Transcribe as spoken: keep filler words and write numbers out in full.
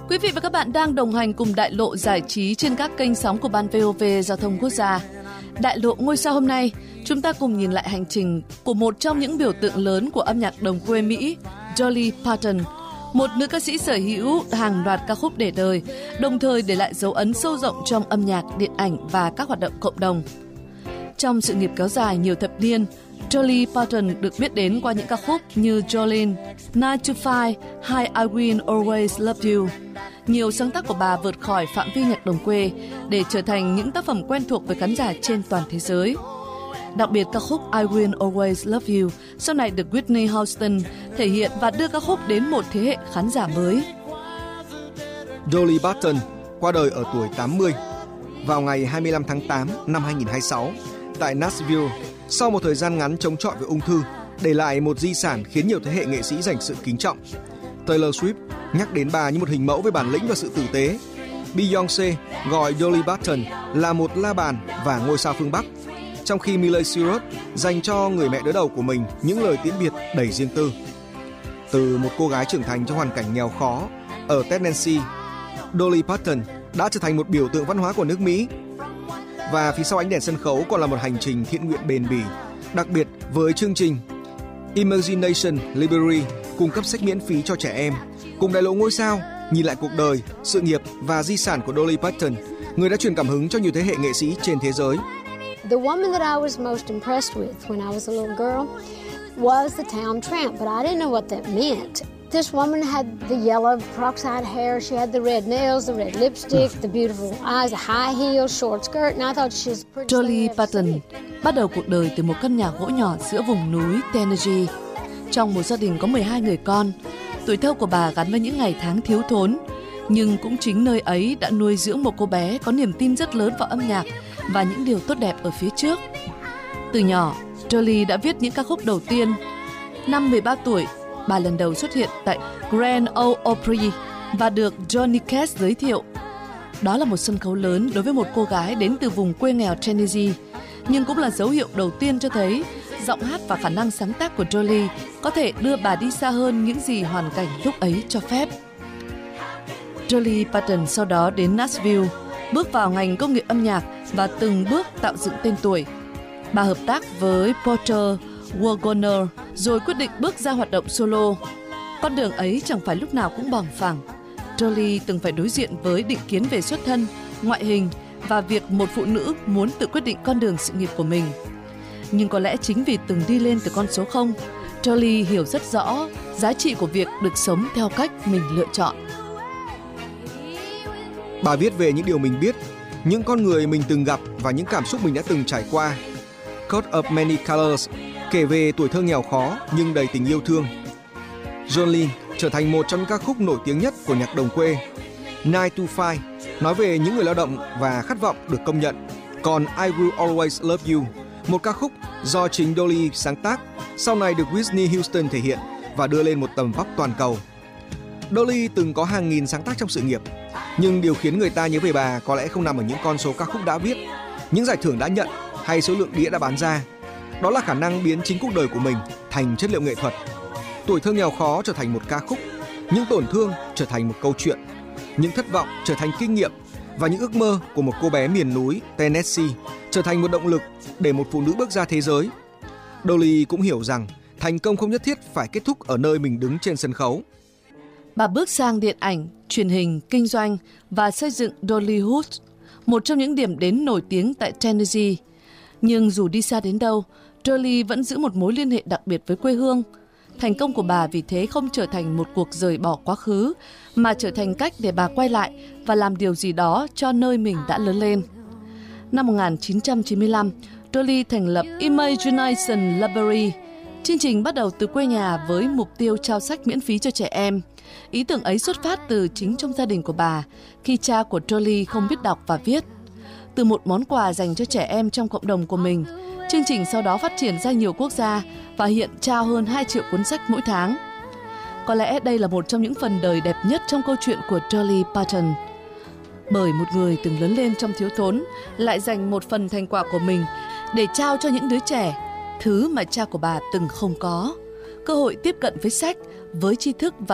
Quý vị và các bạn đang đồng hành cùng Đại lộ giải trí trên các kênh sóng của Ban vê o vê Giao thông Quốc gia. Đại lộ ngôi sao hôm nay, chúng ta cùng nhìn lại hành trình của một trong những biểu tượng lớn của âm nhạc đồng quê Mỹ, Dolly Parton, một nữ ca sĩ sở hữu hàng loạt ca khúc để đời, đồng thời để lại dấu ấn sâu rộng trong âm nhạc, điện ảnh và các hoạt động cộng đồng. Trong sự nghiệp kéo dài nhiều thập niên, Dolly Parton được biết đến qua những ca khúc như Jolene, nine to five hay I Will Always Love You. Nhiều sáng tác của bà vượt khỏi phạm vi nhạc đồng quê để trở thành những tác phẩm quen thuộc với khán giả trên toàn thế giới. Đặc biệt ca khúc I Will Always Love You sau này được Whitney Houston thể hiện và đưa ca khúc đến một thế hệ khán giả mới. Dolly Parton qua đời ở tuổi tám mươi vào ngày hai mươi lăm tháng tám năm hai nghìn không trăm hai mươi sáu tại Nashville sau một thời gian ngắn chống chọi với ung thư, để lại một di sản khiến nhiều thế hệ nghệ sĩ dành sự kính trọng. Taylor Swift nhắc đến bà như một hình mẫu với bản lĩnh và sự tử tế. Beyoncé gọi Dolly Parton là một la bàn và ngôi sao phương Bắc, trong khi Miley Cyrus dành cho người mẹ đỡ đầu của mình những lời tiễn biệt đầy riêng tư. Từ một cô gái trưởng thành trong hoàn cảnh nghèo khó ở Tennessee, Dolly Parton đã trở thành một biểu tượng văn hóa của nước Mỹ. Và phía sau ánh đèn sân khấu còn là một hành trình thiện nguyện bền bỉ, đặc biệt với chương trình Imagination Library cung cấp sách miễn phí cho trẻ em. Cùng Đại lộ ngôi sao nhìn lại cuộc đời, sự nghiệp và di sản của Dolly Parton, người đã truyền cảm hứng cho nhiều thế hệ nghệ sĩ trên thế giới. The woman that I was most impressed with when I was a little girl was the town tramp, but I didn't know what that meant. This woman had the yellow peroxide hair, she had the red nails, the red lipstick, the beautiful eyes, the high heels, short skirt, and I thought she was pretty. Dolly Parton bắt đầu cuộc đời từ một căn nhà gỗ nhỏ giữa vùng núi Tennessee. Trong một gia đình có mười hai người con, tuổi thơ của bà gắn với những ngày tháng thiếu thốn, nhưng cũng chính nơi ấy đã nuôi dưỡng một cô bé có niềm tin rất lớn vào âm nhạc và những điều tốt đẹp ở phía trước. Từ nhỏ, Dolly đã viết những ca khúc đầu tiên. Năm mười ba tuổi, bà lần đầu xuất hiện tại Grand Ole Opry và được Johnny Cash giới thiệu. Đó là một sân khấu lớn đối với một cô gái đến từ vùng quê nghèo Tennessee, nhưng cũng là dấu hiệu đầu tiên cho thấy giọng hát và khả năng sáng tác của Dolly có thể đưa bà đi xa hơn những gì hoàn cảnh lúc ấy cho phép. Dolly Parton sau đó đến Nashville, bước vào ngành công nghiệp âm nhạc và từng bước tạo dựng tên tuổi. Bà hợp tác với Porter Wagoner rồi quyết định bước ra hoạt động solo. Con đường ấy chẳng phải lúc nào cũng bằng phẳng. Dolly từng phải đối diện với định kiến về xuất thân, ngoại hình và việc một phụ nữ muốn tự quyết định con đường sự nghiệp của mình. Nhưng có lẽ chính vì từng đi lên từ con số không, Dolly hiểu rất rõ giá trị của việc được sống theo cách mình lựa chọn. Bà viết về những điều mình biết, những con người mình từng gặp và những cảm xúc mình đã từng trải qua. Coat of Many Colors kể về tuổi thơ nghèo khó nhưng đầy tình yêu thương. Jolene trở thành một trong những ca khúc nổi tiếng nhất của nhạc đồng quê. nine to five nói về những người lao động và khát vọng được công nhận. Còn I Will Always Love You, một ca khúc do chính Dolly sáng tác, sau này được Whitney Houston thể hiện và đưa lên một tầm vóc toàn cầu. Dolly từng có hàng nghìn sáng tác trong sự nghiệp, nhưng điều khiến người ta nhớ về bà có lẽ không nằm ở những con số ca khúc đã viết, những giải thưởng đã nhận hay số lượng đĩa đã bán ra. Đó là khả năng biến chính cuộc đời của mình thành chất liệu nghệ thuật. Tuổi thơ nghèo khó trở thành một ca khúc, những tổn thương trở thành một câu chuyện, những thất vọng trở thành kinh nghiệm và những ước mơ của một cô bé miền núi Tennessee trở thành một động lực để một phụ nữ bước ra thế giới. Dolly cũng hiểu rằng thành công không nhất thiết phải kết thúc ở nơi mình đứng trên sân khấu. Bà bước sang điện ảnh, truyền hình, kinh doanh và xây dựng Dollywood, một trong những điểm đến nổi tiếng tại Tennessee. Nhưng dù đi xa đến đâu, Dolly vẫn giữ một mối liên hệ đặc biệt với quê hương. Thành công của bà vì thế không trở thành một cuộc rời bỏ quá khứ, mà trở thành cách để bà quay lại và làm điều gì đó cho nơi mình đã lớn lên. Năm một nghìn chín trăm chín mươi lăm, Dolly thành lập Imagination Library. Chương trình bắt đầu từ quê nhà với mục tiêu trao sách miễn phí cho trẻ em. Ý tưởng ấy xuất phát từ chính trong gia đình của bà, khi cha của Dolly không biết đọc và viết. Từ một món quà dành cho trẻ em trong cộng đồng của mình, chương trình sau đó phát triển ra nhiều quốc gia và hiện trao hơn hai triệu cuốn sách mỗi tháng. Có lẽ đây là một trong những phần đời đẹp nhất trong câu chuyện của Dolly Parton. Bởi một người từng lớn lên trong thiếu thốn lại dành một phần thành quả của mình để trao cho những đứa trẻ, thứ mà cha của bà từng không có: cơ hội tiếp cận với sách, với tri thức và